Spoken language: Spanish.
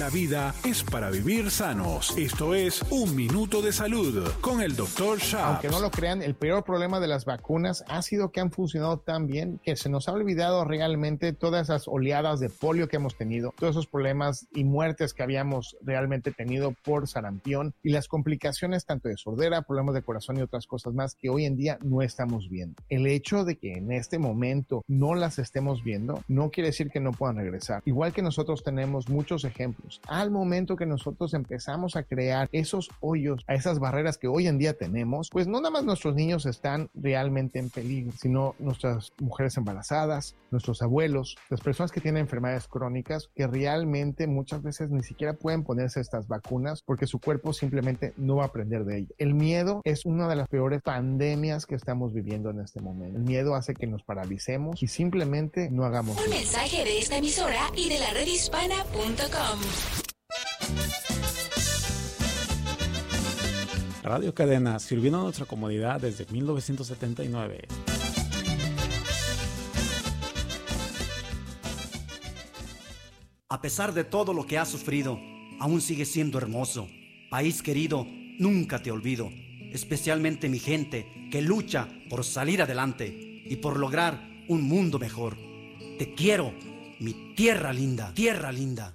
La vida es para vivir sanos. Esto es Un Minuto de Salud con el Dr. Shaps. Aunque no lo crean, el peor problema de las vacunas ha sido que han funcionado tan bien que se nos ha olvidado realmente todas esas oleadas de polio que hemos tenido, todos esos problemas y muertes que habíamos realmente tenido por sarampión y las complicaciones tanto de sordera, problemas de corazón y otras cosas más que hoy en día no estamos viendo. El hecho de que en este momento no las estemos viendo no quiere decir que no puedan regresar. Igual que nosotros tenemos muchos ejemplos. Al momento que nosotros empezamos a crear esos hoyos, a esas barreras que hoy en día tenemos, pues no nada más nuestros niños están realmente en peligro, sino nuestras mujeres embarazadas, nuestros abuelos, las personas que tienen enfermedades crónicas que realmente muchas veces ni siquiera pueden ponerse estas vacunas porque su cuerpo simplemente no va a aprender de ello. El miedo es una de las peores pandemias que estamos viviendo en este momento. El miedo hace que nos paralicemos y simplemente no hagamos nada. Un mensaje de esta emisora y de la redhispana.com. Radio Cadena, sirviendo a nuestra comunidad desde 1979. A pesar de todo lo que has sufrido, aún sigues siendo hermoso. País querido, nunca te olvido. Especialmente mi gente que lucha por salir adelante y por lograr un mundo mejor. Te quiero, mi tierra linda, tierra linda.